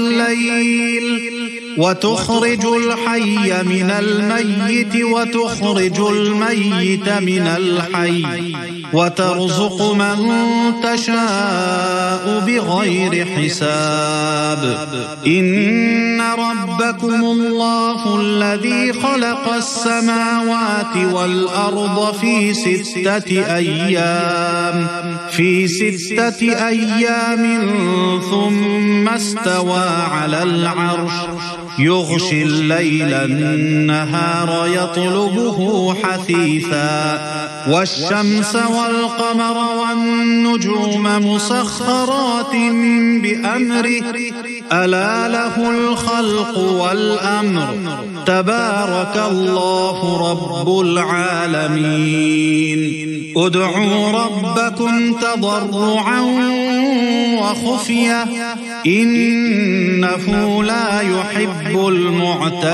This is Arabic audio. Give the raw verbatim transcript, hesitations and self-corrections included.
الليل وتخرج الحي من الميت وتخرج الميت من الحي وترزق من تشاء بغير حساب إن ربكم الله الذي خلق السماوات والأرض في ستة أيام في ستة أيام ثم استوى على العرش يغشي الليل النهار يطلبه حثيثا والشمس والقمر والنجوم مسخرات بأمره ألا له الخلق والأمر تبارك الله رب العالمين ادعوا ربكم تضرعا وخفية إنه لا يحب المعتدين.